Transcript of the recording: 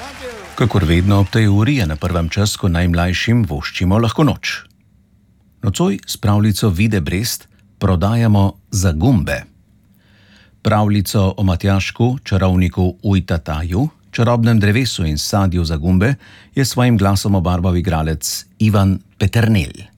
Kakor vedno ob tej uri je na prvem čas, ko najmlajšim voščimo lahko noč. Nocoj s pravljico Vide Brest prodajamo zagumbe. Pravljico o Matjašku, čarovniku Ujtataju, čarobnem drevesu in sadju zagumbe je svojim glasom obarval igralec Ivan Peternelj.